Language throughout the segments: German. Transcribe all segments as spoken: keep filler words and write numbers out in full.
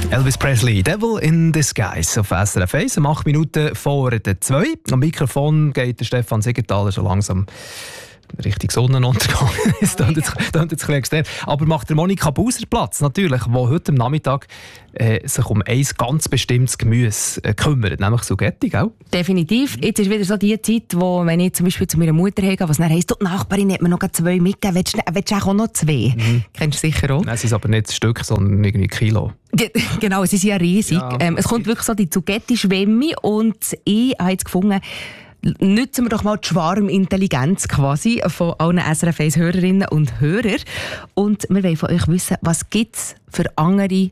Elvis Presley, Devil in Disguise auf S R F eins, um acht Minuten vor der zwei. Am Mikrofon geht der Stefan Siegenthaler schon langsam Richtung Sonnenuntergang. Das klingt jetzt, jetzt ein bisschen extrem. Aber macht der Monika Buser Platz, natürlich, die heute am Nachmittag äh, sich um ein ganz bestimmtes Gemüse äh, kümmert, nämlich Sugetti, gell? Definitiv. Jetzt ist wieder so die Zeit, wo, wenn ich zum Beispiel zu meiner Mutter gehe, was dann heisst, die Nachbarin hat mir noch zwei mitgegeben, willst du, willst du auch noch zwei? Mhm. Kennst du sicher auch. Nein, es ist aber nicht ein Stück, sondern irgendwie Kilo. Genau, sie sind ja riesig. Ja. Ähm, es kommt wirklich so die Zugetti-Schwemme und ich habe jetzt gefunden, nutzen wir doch mal die Schwarmintelligenz quasi von allen S R F eins-Hörerinnen und Hörern. Und wir wollen von euch wissen, was gibt es für andere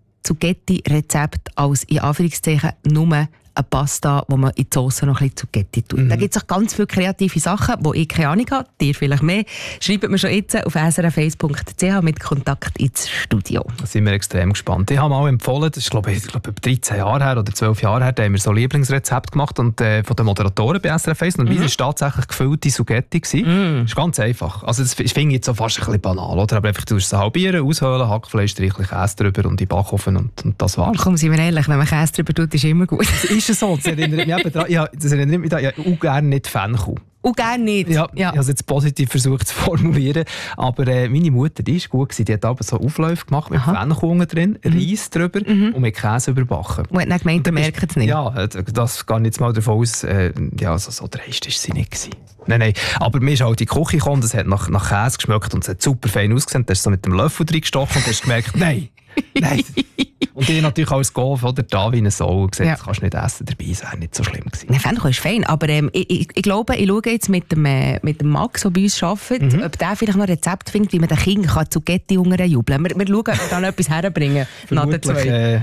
Zugetti-Rezepte als in Anführungszeichen nur eine Pasta, wo man in die Sauce noch ein bisschen Zugetti tut. Mhm. Da gibt es auch ganz viele kreative Sachen, wo ich keine Ahnung habe, dir vielleicht mehr. Schreibt mir schon jetzt auf s r f eins punkt c h mit Kontakt ins Studio. Da sind wir extrem gespannt. Ich habe mal empfohlen, das ist glaube ich, glaube ich dreizehn Jahre her oder zwölf Jahre her, da haben wir so Lieblingsrezept gemacht und, äh, von den Moderatoren bei S R F eins. Und mhm. es war tatsächlich gefüllte Sugetti. Mhm. Das ist ganz einfach. Also das, ich finde jetzt so fast ein bisschen banal. Oder? Aber einfach, du musst es halbieren, aushöhlen, Hackfleisch, reichlich Käse drüber und in den Backofen und, und das war's. Komm, sind wir ehrlich, wenn man Käse drüber tut, ist immer gut. Ist es so? Das erinnert mich eben daran, ja, das erinnert mich daran, ich habe auch gerne nicht Fenchel. Und gerne nicht. Ja, ja. Ich habe es jetzt positiv versucht zu formulieren. Aber äh, meine Mutter, die ist gut gewesen. Die hat aber so Aufläufe gemacht mit Fenchel drin, mhm. Reis drüber mhm. und mit Käse überbacken. Und hat dann gemeint, du merkst es nicht? Ja, das geht jetzt mal davon aus. Äh, ja, so, so dreist war sie nicht gewesen. Nein, nein. Aber mir ist halt in die Küche gekommen, das hat nach, nach Käse geschmeckt und es hat super fein ausgesehen. Da hast du so mit dem Löffel reingestochen und hast gemerkt, nein, nein. Und ich natürlich als Golf oder da wie eine Sau gesagt, ja. Das kannst du nicht essen, dabei ist nicht so schlimm gewesen. Fenchel ist fein, aber ähm, ich, ich, ich glaube, ich schaue jetzt mit dem, äh, mit dem Max, der bei uns arbeitet, mhm. ob der vielleicht noch ein Rezept findet, wie man den Kindern Zugetti jubeln kann. Wir, wir schauen, ob wir dann etwas herbringen. Vermutlich äh,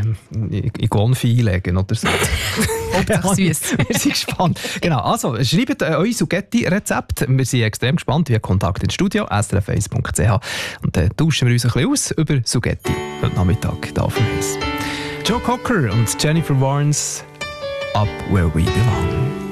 in Gonfi einlegen oder so. Hauptsache süß. Wir sind gespannt. Genau, also schreibt äh, eure Sugetti-Rezepte. Wir sind extrem gespannt. Via Kontakt ins Studio, s r f eins punkt c h. Und dann äh, tauschen wir uns ein bisschen aus über Sugetti. Heute Nachmittag hier auf dem Haus. Joe Cocker und Jennifer Warnes, Up Where We Belong.